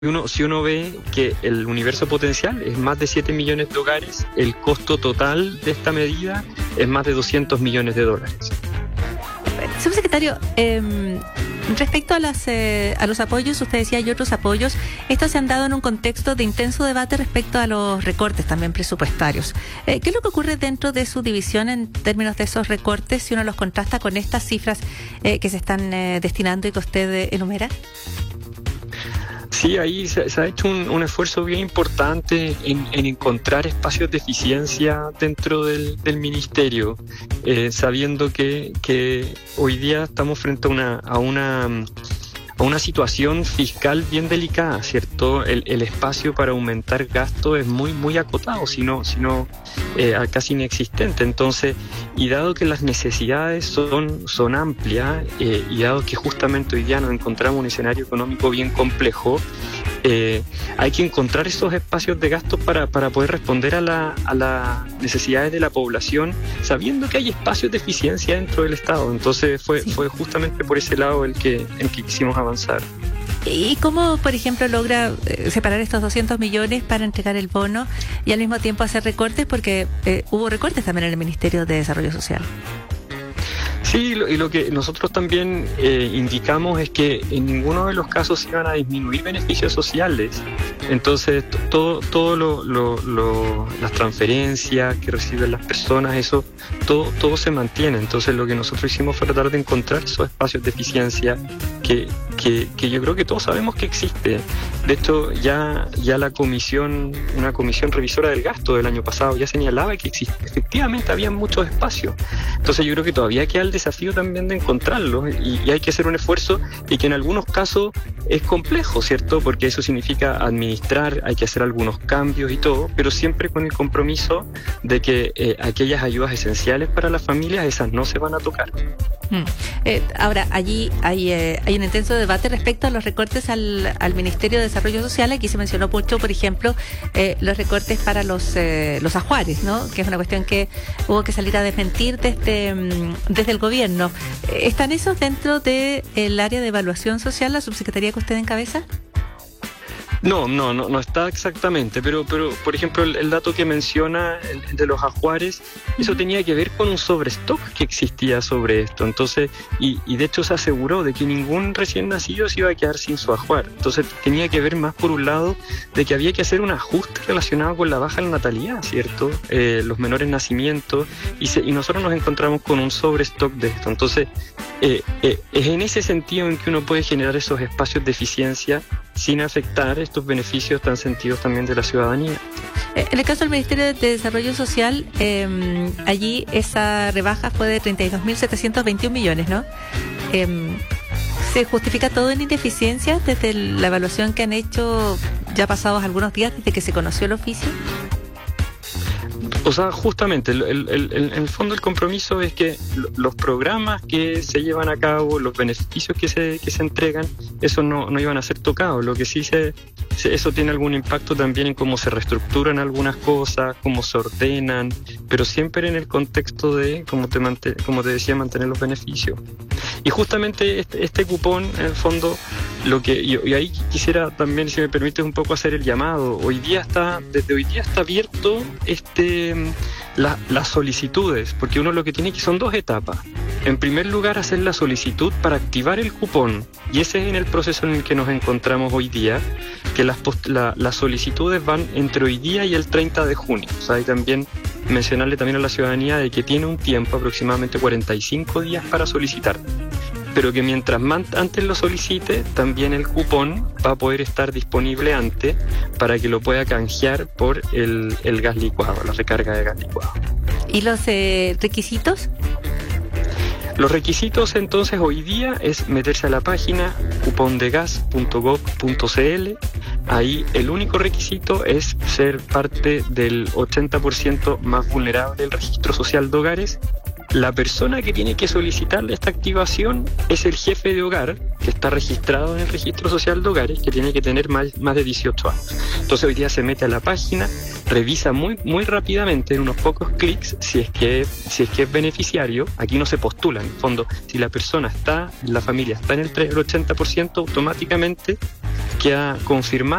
Si uno ve que el universo potencial es más de 7 millones de hogares, el costo total de esta medida es más de $200 millones. Subsecretario, respecto a los apoyos, usted decía, hay otros apoyos. Estos se han dado en un contexto de intenso debate respecto a los recortes también presupuestarios. ¿Qué es lo que ocurre dentro de su división en términos de esos recortes si uno los contrasta con estas cifras que se están destinando y que usted enumera? Sí, ahí se ha hecho un esfuerzo bien importante en encontrar espacios de eficiencia dentro del ministerio, sabiendo que hoy día estamos frente a una situación fiscal bien delicada, ¿cierto? El espacio para aumentar gasto es muy acotado, sino casi inexistente. Entonces, y dado que las necesidades son amplias, y dado que justamente hoy día nos encontramos en un escenario económico bien complejo, hay que encontrar esos espacios de gasto para poder responder a las necesidades de la población, sabiendo que hay espacios de eficiencia dentro del Estado. Entonces fue justamente por ese lado el que quisimos avanzar. ¿Y cómo, por ejemplo, logra separar estos 200 millones para entregar el bono y al mismo tiempo hacer recortes? Porque hubo recortes también en el Ministerio de Desarrollo Social. Sí, y lo que nosotros también indicamos es que en ninguno de los casos se iban a disminuir beneficios sociales. Entonces, las transferencias que reciben las personas, eso, todo se mantiene. Entonces, lo que nosotros hicimos fue tratar de encontrar esos espacios de eficiencia que yo creo que todos sabemos que existe. De hecho, ya una comisión revisora del gasto del año pasado ya señalaba que efectivamente había muchos espacios. Entonces, yo creo que todavía queda el desafío también de encontrarlos y hay que hacer un esfuerzo, y que en algunos casos es complejo, ¿cierto? Porque eso significa administrar, hay que hacer algunos cambios y todo, pero siempre con el compromiso de que aquellas ayudas esenciales para las familias, esas no se van a tocar. Ahora, allí hay un intenso debate respecto a los recortes al Ministerio de Desarrollo Social. Aquí se mencionó mucho, por ejemplo, los recortes para los ajuares, ¿no? Que es una cuestión que hubo que salir a desmentir desde el gobierno. ¿Están esos dentro del área de evaluación social, la subsecretaría que usted encabeza? No está exactamente, pero por ejemplo el dato que menciona, el de los ajuares, eso tenía que ver con un sobrestock que existía sobre esto. Entonces, y de hecho se aseguró de que ningún recién nacido se iba a quedar sin su ajuar. Entonces tenía que ver más por un lado de que había que hacer un ajuste relacionado con la baja natalidad, ¿cierto? Los menores nacimientos, y nosotros nos encontramos con un sobrestock de esto. Entonces, es en ese sentido en que uno puede generar esos espacios de eficiencia sin afectar estos beneficios tan sentidos también de la ciudadanía. En el caso del Ministerio de Desarrollo Social, allí esa rebaja fue de 32.721 millones, ¿no? ¿Se justifica todo en ineficiencias desde la evaluación que han hecho ya pasados algunos días desde que se conoció el oficio? O sea, justamente, en el fondo el compromiso es que los programas que se llevan a cabo, los beneficios que se entregan, eso no iban a ser tocados. Lo que sí eso tiene algún impacto también en cómo se reestructuran algunas cosas, cómo se ordenan, pero siempre en el contexto de, como te decía, mantener los beneficios. Y justamente este cupón, en el fondo, y ahí quisiera también, si me permites, un poco hacer el llamado. Desde hoy día está abierto las solicitudes, porque uno lo que tiene son dos etapas. En primer lugar, hacer la solicitud para activar el cupón, y ese es en el proceso en el que nos encontramos hoy día, que las solicitudes van entre hoy día y el 30 de junio. O sea, y también mencionarle también a la ciudadanía de que tiene un tiempo, aproximadamente 45 días para solicitar, pero que mientras antes lo solicite, también el cupón va a poder estar disponible antes para que lo pueda canjear por el gas licuado, la recarga de gas licuado. ¿Y los requisitos? Los requisitos entonces hoy día es meterse a la página cupondegas.gov.cl. Ahí el único requisito es ser parte del 80% más vulnerable del registro social de hogares. La persona que tiene que solicitar esta activación es el jefe de hogar, que está registrado en el registro social de hogares, que tiene que tener más de 18 años. Entonces hoy día se mete a la página, revisa muy rápidamente, en unos pocos clics, si es que es beneficiario. Aquí no se postula, en el fondo, si la familia está en el 80%, automáticamente que ha confirmado